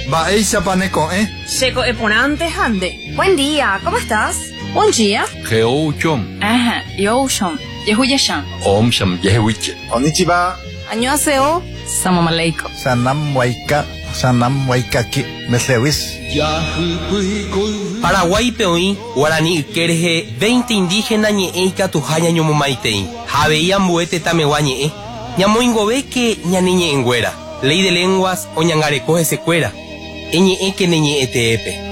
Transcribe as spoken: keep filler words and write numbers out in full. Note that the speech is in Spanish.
Va eisa paneco, ¿eh? Seco eponante hande. Buen día, ¿cómo estás? Buen día. Geo chom. Ajá, yo son. Yehuyashan. Om sham yehuiche. Konnichiwa. Annyeonghaseyo. Salam aleikum. Sanam waika. Sanam waikaki. Meslewis. Paraguay peoí, Guarani Kerje, veinte indígenas ñe'e katuhaña ñomomaitei. Javeía mbuete tamewa ñe'e. Ñamoingove que ñaniñe enguera. Ley de lenguas o ñangarecoge secuera. Eñe'e que neñe'e teepe.